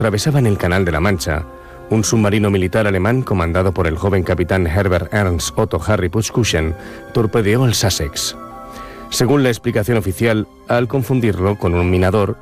atravesaban el Canal de la Mancha, un submarino militar alemán comandado por el joven capitán Herbert Ernst Otto Harry Putschkuchen torpedeó el Sussex. Según la explicación oficial, al confundirlo con un minador,